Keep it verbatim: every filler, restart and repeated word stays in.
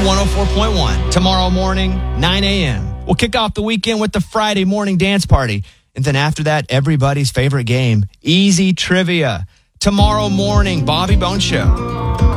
one oh four point one. Tomorrow morning, nine a.m. We'll kick off the weekend with the Friday morning dance party. And then after that, everybody's favorite game, Easy Trivia. Tomorrow morning, Bobby Bones Show.